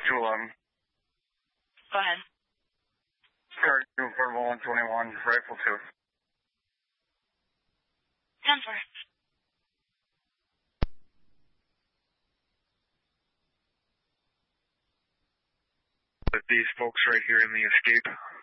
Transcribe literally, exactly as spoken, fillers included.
two eleven. Go ahead. Car two, Portable one twenty-one, Rifle two. ten four. With these folks right here in the escape.